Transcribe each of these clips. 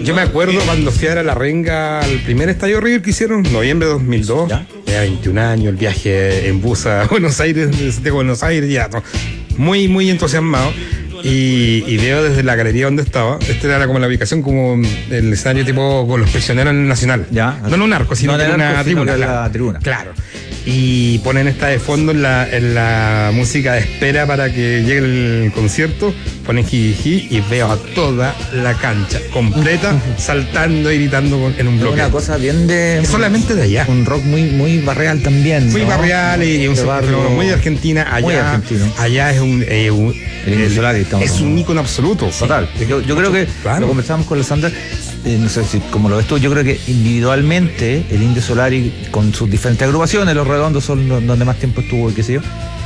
Yo me acuerdo cuando fui a La Renga al primer Estadio River que hicieron, noviembre de 2002. ¿Ya? Tenía 21 años, el viaje en bus a Buenos Aires, de Buenos Aires, ya, no, muy, muy entusiasmado. Y veo desde la galería donde estaba, era como la ubicación, como el escenario tipo con los prisioneros en el Nacional. Ya. No en un arco, sino en una tribuna. La tribuna. Claro. Y ponen esta de fondo en la música de espera para que llegue el concierto, ponen jiji y veo a toda la cancha completa saltando y gritando en un bloque. Una cosa bien de... Solamente de allá. Un rock muy barrial también. Muy, ¿no? Barrial y un barrio muy de Argentina. Allá, muy argentino. Allá es el Solari, es un ícono absoluto. Total. Yo creo que lo conversamos con la Sandra. No sé si como lo ves tú, yo creo que individualmente el Indio Solari con sus diferentes agrupaciones, Los Redondos son donde más tiempo estuvo y qué sé yo.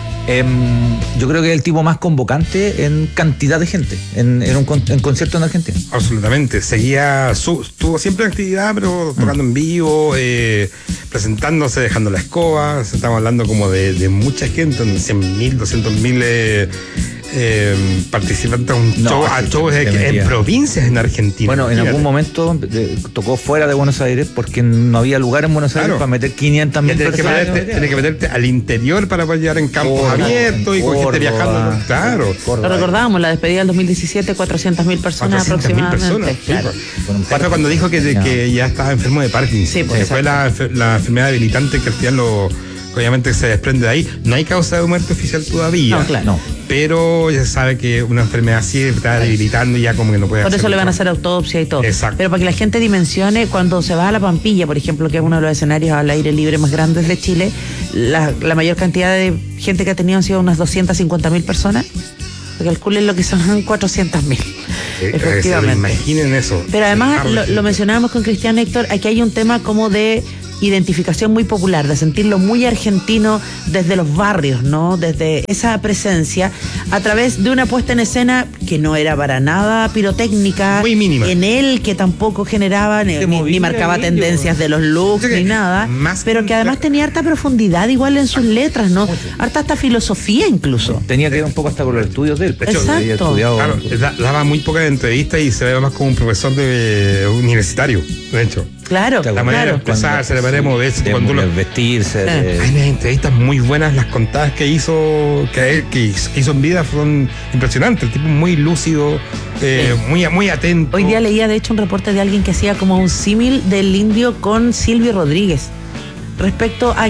Yo creo que es el tipo más convocante en cantidad de gente en conciertos en Argentina. Absolutamente, estuvo siempre en actividad, pero tocando en vivo, presentándose, dejando la escoba. Estamos hablando como de mucha gente, 100.000, 200.000 participantes a shows en provincias en Argentina. Bueno, en algún momento tocó fuera de Buenos Aires porque no había lugar en Buenos Aires para meter 500.000 personas. Tienes que meterte al interior para poder llegar en campos abiertos y con gente viajando. Claro. Lo recordábamos, la despedida del 2017, 400.000 personas aproximadamente. Claro. Fue cuando dijo que ya estaba enfermo de Parkinson. Sí, fue la enfermedad debilitante que al final obviamente se desprende de ahí. No hay causa de muerte oficial todavía. No, claro. No. Pero ya se sabe que una enfermedad así está debilitando y ya como que no puede hacer. Por eso le van a hacer hacer autopsia y todo. Exacto. Pero para que la gente dimensione, cuando se va a la Pampilla, por ejemplo, que es uno de los escenarios al aire libre más grandes de Chile, la mayor cantidad de gente que ha tenido han sido unas 250.000 personas. Calculen lo que son 400.000. Efectivamente. Imaginen eso. Pero además, lo mencionábamos con Cristian Héctor, aquí hay un tema como de identificación muy popular, de sentirlo muy argentino desde los barrios, ¿no? Desde esa presencia, a través de una puesta en escena que no era para nada pirotécnica, muy mínima, en él que tampoco generaba ni marcaba tendencias de los looks ni nada, pero que además tenía harta profundidad igual en sus letras, ¿no? Harta hasta filosofía incluso. Tenía que ver un poco hasta con los estudios de él. Exacto. Claro, daba muy pocas entrevistas y se ve más como un profesor universitario, de hecho. Claro, la manera de expresarse, la manera de moverse, de vestirse. Hay unas entrevistas muy buenas, las contadas que hizo en vida fueron impresionantes. El tipo muy lúcido, muy atento. Hoy día leía de hecho un reporte de alguien que hacía como un símil del Indio con Silvio Rodríguez respecto a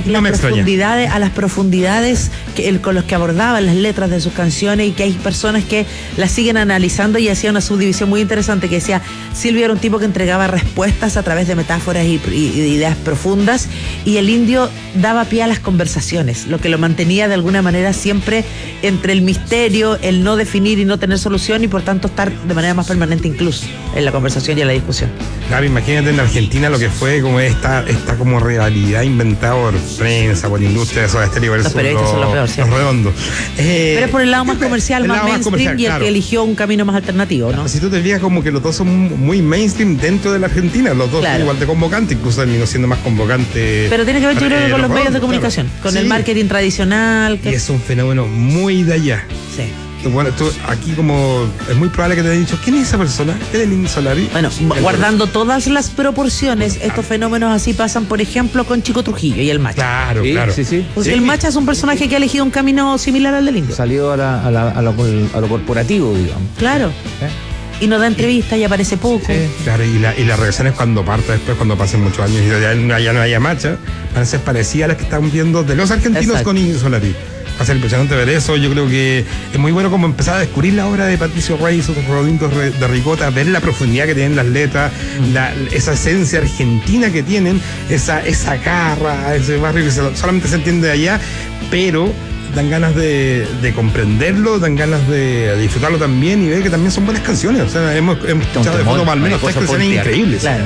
las profundidades con los que abordaban las letras de sus canciones, y que hay personas que las siguen analizando, y hacía una subdivisión muy interesante que decía: Silvio era un tipo que entregaba respuestas a través de metáforas y de ideas profundas, y el Indio daba pie a las conversaciones, lo que lo mantenía de alguna manera siempre entre el misterio, el no definir y no tener solución, y por tanto estar de manera más permanente incluso en la conversación y en la discusión. Claro, imagínate en Argentina lo que fue como esta como realidad inventada por prensa, por industria de Soda Stereo, los periodistas son los peores, los redondos. Pero es por el lado más comercial, más mainstream, y el que eligió un camino más alternativo, ¿no? Si tú te fijas, como que los dos son muy mainstream dentro de la Argentina, los dos son igual de convocantes, incluso terminó siendo más convocante. Pero tiene que ver, yo creo, con los medios de comunicación, con el marketing tradicional. Y es un fenómeno muy de allá. Sí. Bueno, tú aquí como es muy probable que te haya dicho: ¿quién es esa persona? ¿Quién es el Indio Solari? Bueno, guardando todas las proporciones, estos fenómenos así pasan, por ejemplo, con Chico Trujillo y el Macha. Claro, claro. Sí. Porque el Macha es un personaje que ha elegido un camino similar al del Indio. Salió a lo corporativo, digamos. Claro. Y no da entrevistas y aparece poco. Sí. Claro, y las reacciones cuando parta después, cuando pasen muchos años y ya no haya Macha, van a ser parecidas a las que están viendo de los argentinos. Exacto. Con Indio Solari. Va a ser impresionante ver eso. Yo creo que es muy bueno como empezar a descubrir la obra de Patricio Rey, sus Rodintos de Ricota, ver la profundidad que tienen las letras, esa esencia argentina que tienen, esa garra, ese barrio que solamente se entiende de allá, pero dan ganas de comprenderlo, dan ganas de disfrutarlo también, y ver que también son buenas canciones. O sea, hemos escuchado de fondo al menos tres canciones increíbles. Claro.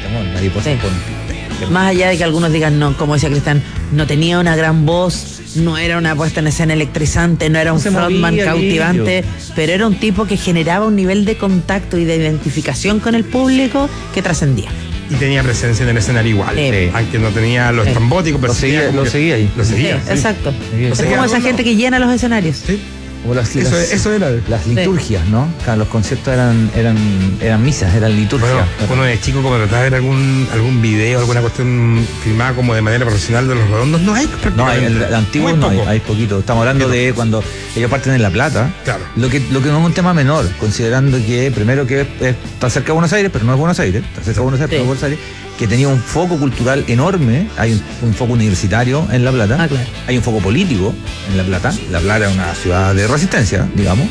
Más allá de que algunos digan, no, como decía Cristian, no tenía una gran voz, no era una puesta en escena electrizante, no era un frontman cautivante, pero era un tipo que generaba un nivel de contacto y de identificación con el público que trascendía. Y tenía presencia en el escenario igual, aunque no tenía lo estrambótico, pero lo seguía ahí. Lo seguía. Exacto. Es como esa gente que llena los escenarios. Sí. Como eso era. Las liturgias, ¿no? Claro, los conciertos eran misas, eran liturgias. Bueno, uno de chico, como trataba de ver algún video, alguna cuestión filmada como de manera profesional de los redondos, no hay prácticamente. No, hay el antiguo no hay poquito. Estamos hablando de cuando ellos parten en La Plata. Claro. Lo que no es un tema menor, considerando que primero que está cerca de Buenos Aires, pero no es Buenos Aires, está cerca de Buenos Aires, pero no es Buenos Aires, que tenía un foco cultural enorme. Hay un foco universitario en La Plata. Claro. Hay un foco político en La Plata. La Plata es una ciudad de resistencia, digamos.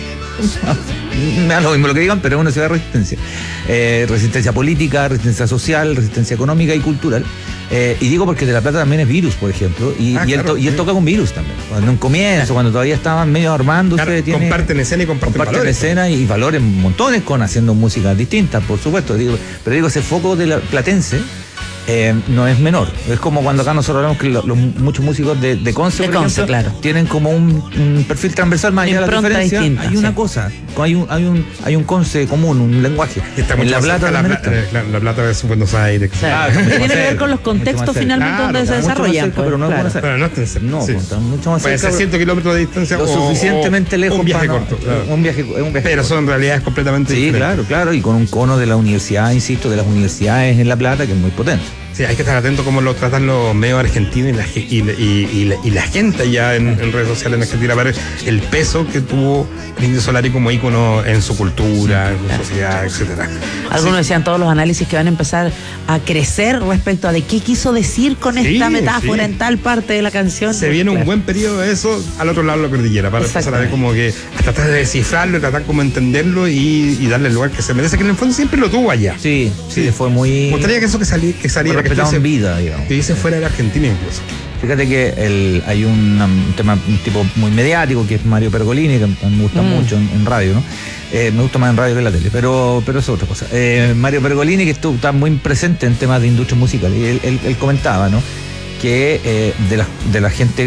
Me da lo mismo lo que digan, pero es una ciudad de resistencia. Resistencia política, resistencia social, resistencia económica y cultural. Y digo porque de La Plata también es Virus, por ejemplo. Y él toca con Virus también. Cuando en un comienzo, cuando todavía estaban medio armándose. Claro, comparten escena y comparten valores. Escena y valores montones haciendo música distinta, por supuesto. Pero digo, ese foco de la platense no es menor. Es como cuando acá nosotros hablamos que muchos músicos de Conce, por ejemplo, claro, tienen como un perfil transversal, más allá de la diferencia. Hay una cosa, hay un Conce común, un lenguaje. En La Plata, la Plata es Buenos Aires. Claro, tiene que ver con los contextos finalmente donde se desarrollan. Pero no es Buenos Aires. Pero no está cerca. No, está mucho más cerca. Puede ser 100 kilómetros de distancia lo suficientemente lejos. Un viaje corto. Un viaje pero son realidades completamente diferentes. Sí, claro. Y con un cono de la universidad, insisto, de las universidades en La Plata, que es muy potente. Sí, hay que estar atento cómo lo tratan los medios argentinos y la gente allá en redes sociales en Argentina, para el peso que tuvo el Indio Solari como ícono en su cultura, en su sociedad, etcétera. Algunos decían todos los análisis que van a empezar a crecer respecto a de qué quiso decir con esta metáfora en tal parte de la canción. Se viene un buen periodo de eso al otro lado de la cordillera, para empezar a ver como que a tratar de descifrarlo, tratar como entenderlo y darle el lugar que se merece, que en el fondo siempre lo tuvo allá. Sí, fue muy... Me gustaría que eso que saliera respetado en vida, digamos. Que dice fuera de la Argentina incluso. Fíjate que hay un tipo muy mediático que es Mario Pergolini, que me gusta mucho en radio, ¿no? Me gusta más en radio que en la tele, pero eso es otra cosa. Mario Pergolini, que está muy presente en temas de industria musical, y él comentaba, ¿no? Que de la gente,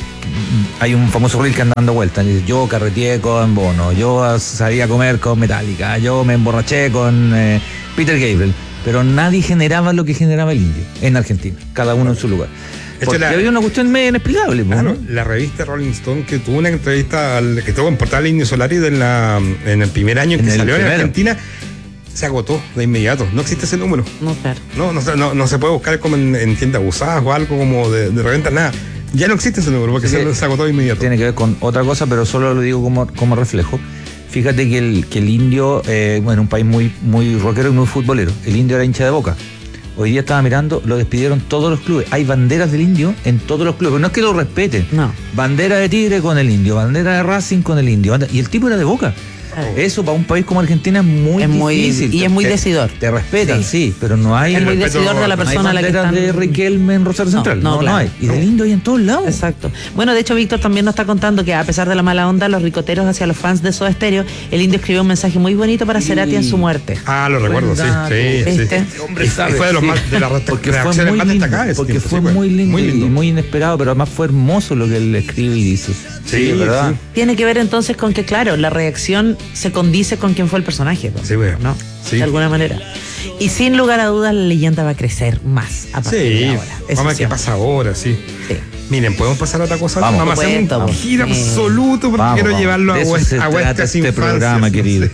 hay un famoso reel que anda dando vueltas. Yo carreteé con Bono, yo salí a comer con Metallica, yo me emborraché con Peter Gabriel. Pero nadie generaba lo que generaba el Indio en Argentina, cada uno en su lugar. Porque había una cuestión medio inexplicable. Claro, la revista Rolling Stone, que tuvo una entrevista que tuvo en portada al Indio Solari en el primer año en que salió en Argentina, se agotó de inmediato. No existe ese número. No, claro. No se puede buscar como en tiendas usadas o algo como de reventa, nada. Ya no existe ese número porque se agotó de inmediato. Tiene que ver con otra cosa, pero solo lo digo como reflejo. Fíjate que el Indio, un país muy, muy rockero y muy futbolero. El Indio era hincha de Boca. Hoy día estaba mirando, lo despidieron todos los clubes. Hay banderas del Indio en todos los clubes. Pero no es que lo respeten. No. Bandera de Tigre con el Indio, bandera de Racing con el Indio. Y el tipo era de Boca. Eso para un país como Argentina es muy difícil. Y es muy decidor. Te respetan, sí, pero no hay... Es muy decidor de la persona a la que están... de Riquelme en Rosario Central. No hay. Y del Indio hay en todos lados. Exacto. Bueno, de hecho, Víctor también nos está contando que a pesar de la mala onda, los ricoteros hacia los fans de Soda Stereo, el Indio escribió un mensaje muy bonito para Cerati en su muerte. Lo recuerdo, sí. Hombre, ¿sabes? Fue de los más, de las reacciones más destacadas. Porque fue muy lindo y muy inesperado, pero además fue hermoso lo que él escribe y dice. Sí, ¿verdad? Sí. Tiene que ver entonces con que, claro, la reacción se condice con quién fue el personaje, ¿no? Sí. De alguna manera. Y sin lugar a dudas, la leyenda va a crecer más a partir de ahora. Vamos a ver qué pasa ahora, sí. Miren, ¿podemos pasar a otra cosa? Vamos a hacer un giro absoluto porque quiero llevarlo a Huesca sin programa, querido.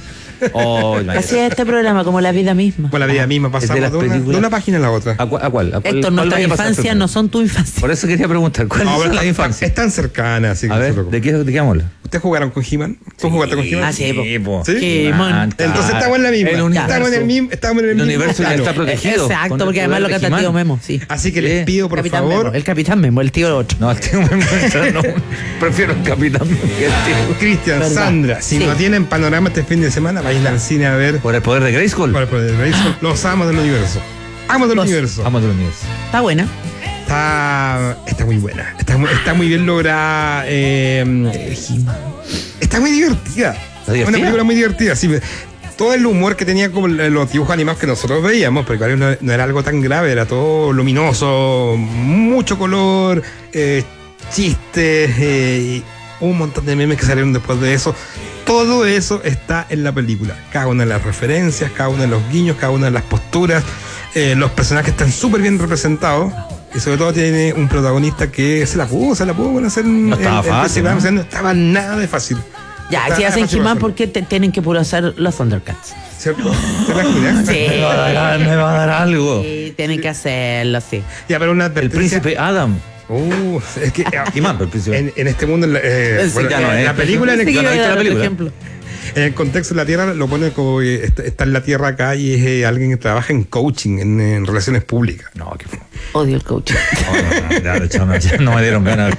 Así es este programa, como la vida misma. Como la vida misma, pasamos de una página a la otra. ¿A cuál? Héctor, nuestras infancias no son tu infancia. Por eso quería preguntar, ¿cuál es la infancia? Es tan cercana, así que a ver, ¿de qué habla? ¿Ustedes jugaron con He-Man? ¿Tú jugaste con He-Man? Sí, He-Man. Entonces estamos en la misma. Estamos en el universo ya está protegido. Exacto, porque además lo canta el tío Memo. Así que les pido, por favor. El Capitán Memo, el tío otro. No, el tío Memo no. Prefiero el Capitán Memo que el tío. Cristian, Sandra, si no tienen panorama este fin de semana, vayan al cine a ver. Por el poder de Grayskull. Por el poder de Grayskull. Los amos del universo. Amos del universo. Está buena. Está muy buena. Está muy bien lograda. Está muy divertida. Es una película muy divertida. Sí, todo el humor que tenía como los dibujos animados que nosotros veíamos, porque no era algo tan grave, era todo luminoso, mucho color, chistes, un montón de memes que salieron después de eso. Todo eso está en la película. Cada una de las referencias, cada uno de los guiños, cada una de las posturas. Los personajes están súper bien representados. Y sobre todo tiene un protagonista que se la pudo hacer. No estaba fácil, ¿no? O sea, no estaba nada de fácil. Ya, si hacen He-Man, ¿por qué tienen que puro hacer los Thundercats? ¿Cierto? ¿Te la imaginas? Sí. Me va a dar algo. Sí, tienen que hacerlo, sí. Ya, pero una El advertencia. príncipe Adam. Es que He-Man, pero el príncipe. en este mundo, la película, en el, Sí, ¿Ya no viste la por película? ejemplo. en el contexto de la Tierra, lo pone como está en la Tierra acá y es alguien que trabaja en coaching, en relaciones públicas. No, qué fue. Odio el coaching. Ya no me dieron ganas.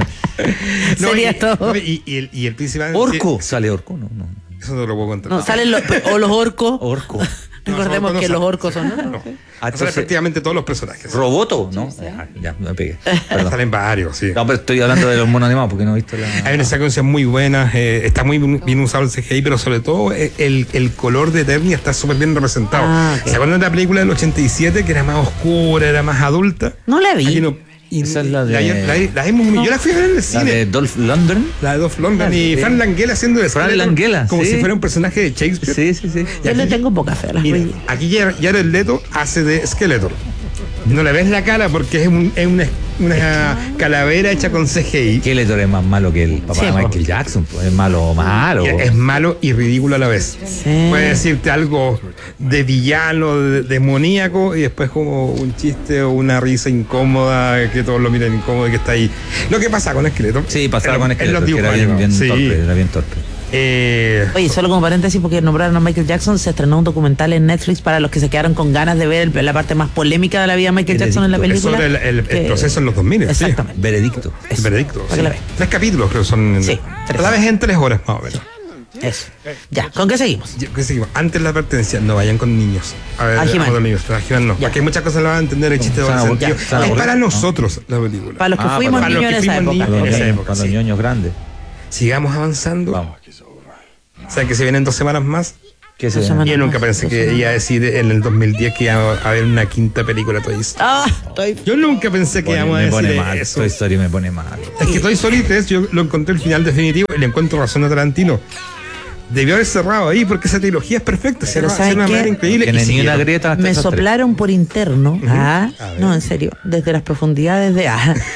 Sería todo. Y el principal. Orco. ¿Sale Orco? No. Eso no lo puedo contar. No, salen los orcos. Orco. Recordemos No, que no los sale. orcos son. No. Entonces, Salen efectivamente todos los personajes. Roboto, ¿no? Ya, me pegué. Perdón. Salen varios, sí. No, pero estoy hablando de los monos animados porque no he visto la. Hay una secuencia muy buena, está muy bien usado el CGI, pero sobre todo el color de Eternia está súper bien representado. Ah, ok. ¿Se acuerdan de la película del 87 que era más oscura, era más adulta? No la vi. Aquí no. Esa es la de- la vimos, yo la fui a ver en el La cine. de Dolph Lundgren. La de Dolph Lundgren y Sí. Frank Langella haciendo de Frank Skeletor, Langella, como sí. si fuera un personaje de Shakespeare. Sí. Yo le tengo poca fe a las Mira, películas. aquí Jared Leto hace de Skeletor. No le ves la cara porque es una calavera hecha con CGI. Skeletor es más malo que el papá Sí, de po. Michael Jackson. Pues es malo. Y es malo y ridículo a la vez. Sí. Puede decirte algo de villano, de demoníaco, y después como un chiste o una risa incómoda, que todos lo miran incómodo y que está ahí. Lo que pasa con Skeletor. Sí, pasaba en con los Skeletor, que dibujos era bien animados. Sí. torpe. Era bien torpe. Oye, solo como paréntesis, porque nombraron a Michael Jackson, se estrenó un documental en Netflix para los que se quedaron con ganas de ver la parte más polémica de la vida de Michael Jackson en la Es película. sobre el que- proceso en los 2000. Exactamente. Veredicto. Sí. El veredicto. Para que la vean. 3 capítulos creo que son. Sí, 3. A la vez en 3 horas más o menos. Eso. Ya, ¿con qué seguimos? ¿Qué seguimos? Antes la advertencia, no vayan con niños. A ver, A He-Man. con los niños. A He-Man no. Ya. Porque hay muchas cosas no van a entender el chiste de doble Sana- sentido. ya, sana- Es para no. nosotros la película. Para los que Ah, fuimos para los niños que en esa fuimos época. niños. Para En esa los época, sí. ñoños grandes. Sigamos avanzando. Vamos. O sea que se vienen 2 semanas más. ¿Qué se Dos semanas. Yo nunca pensé que iba a decir en el 2010 que iba a haber una quinta película Toy Story. Ah, estoy. Yo nunca pensé que íbamos a me pone decir mal. eso. Toy Story me pone mal. Es que Toy Story 3 yo lo encontré el final definitivo y le encuentro razón a Tarantino. Debió haber cerrado ahí porque esa trilogía es perfecta. Pero Se ¿saben una qué? manera increíble. Que y ni una siguieron. grieta hasta Me esas tres. soplaron por interno, A ver. no, en serio, desde las profundidades de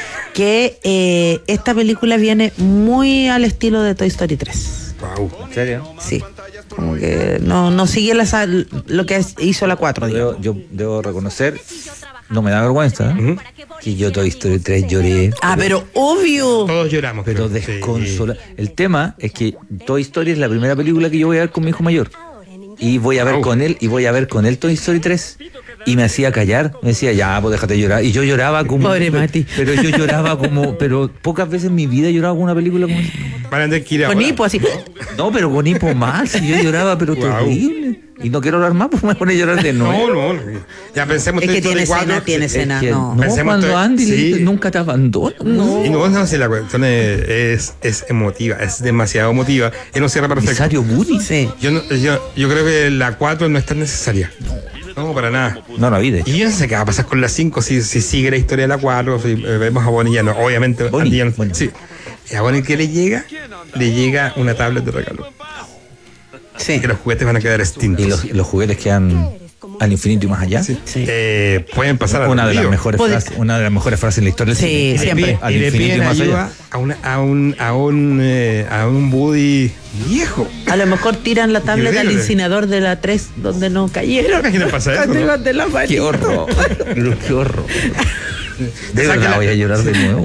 que esta película viene muy al estilo de Toy Story 3. Wow. ¿En serio? Sí, como que no sigue lo que hizo la 4, digo. Yo debo reconocer, no me da vergüenza, ¿eh? Que yo Toy Story 3 lloré. Ah, pero obvio. Todos lloramos. Pero creo. Sí. desconsola. El tema es que Toy Story es la primera película que yo voy a ver con mi hijo mayor. Y voy a ver Wow. con él, y voy a ver con él Toy Story 3. Y me hacía callar, me decía, ya, pues déjate llorar. Y yo lloraba como. Pobre Mati. Pero yo lloraba como. Pero pocas veces en mi vida he llorado con una película como esa. Van a tener que ir Con ahora. hipo así. No, pero con hipo más. Y yo lloraba, pero Wow. terrible. Y no quiero hablar más, pues me pone a llorar de nuevo. No. Ya pensemos Es que Toy tiene Story 4. escena, tiene Es escena. que No. no, Pensemos cuando todo- Andy le sí. dice, nunca te abandono. No. Y no, si la cuestión es emotiva, es demasiado emotiva. Y no cierra perfecto. Comisario Woody. Sí. Yo creo que la 4 no es tan necesaria. No, para nada. No la vi, de hecho. Y yo no sé qué va a pasar con la 5 si sigue la historia de la 4, si vemos a Bonnie ya no. Obviamente, Bonnie, Andy ya no- Bonnie. sí. Y a Bonnie, ¿qué le llega? Le llega una tablet de regalo. Sí. Que los juguetes van a quedar extintos. Y los juguetes quedan al infinito y más allá. Sí. Sí. Pueden pasar Una de las olvido. mejores Puede- frases, una de las mejores frases en la historia del Sí, cine. Y le siempre. piden- Al y le infinito y piden más ayuda allá. a un Woody viejo. A lo mejor tiran la tablet al Increíble. incinerador de la 3 donde no cayeron. ¿Qué le pasa a eso, no? De la manita. Qué horror. Qué horror. De Sáquela. verdad voy a llorar de nuevo.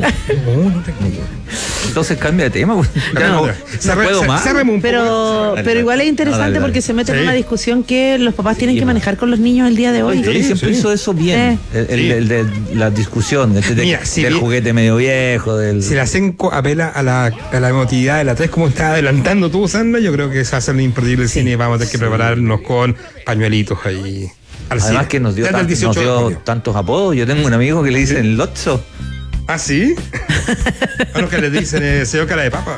Entonces cambia de tema. Pues. Ya no puedo más. Cerremos un Pero Dale, igual es dale. interesante No, dale, porque dale. se mete en Sí. una discusión que los papás tienen Sí, que manejar con los niños el día de hoy. Toy Story siempre sí. hizo eso bien. El de la discusión Mira, si del bien- juguete medio viejo. Si la Senco apela a la emotividad de la 3, como está adelantando tú, Sandra, yo creo que se va a hacer imperdible el cine y vamos a tener que prepararnos con pañuelitos ahí. Al Además cine. que nos dio, Desde el 18 nos de dio junio. tantos apodos. Yo tengo un amigo que le dicen Lotso. ¿Ah, sí? A los que le dicen señor cara de papa.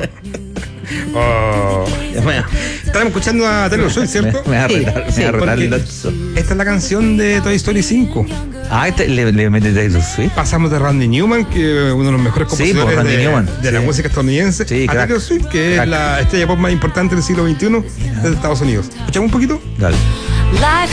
Oh. Estamos escuchando a Taylor Swift, ¿cierto? Me va a Sí, retar, sí. me va a retar Porque Lotso. esta es la canción de Toy Story 5. Ah, le mete Taylor Swift. Pasamos de Randy Newman, que es uno de los mejores Sí, compositores Randy Newman. de la Sí. música estadounidense, Sí, a crack. Taylor Swift, que Crack. es la estrella pop más importante del siglo XXI de Estados Unidos. ¿Escuchamos un poquito? Dale. Life